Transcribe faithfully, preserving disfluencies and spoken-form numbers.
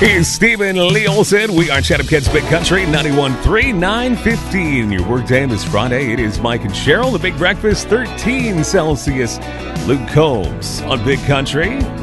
Here's Stephen Lee Olsen. We are Chatham Kids Big Country, ninety-one point three, nine fifteen. Your workday this Friday. It is Mike and Cheryl. The Big Breakfast, thirteen Celsius. Luke Combs on Big Country.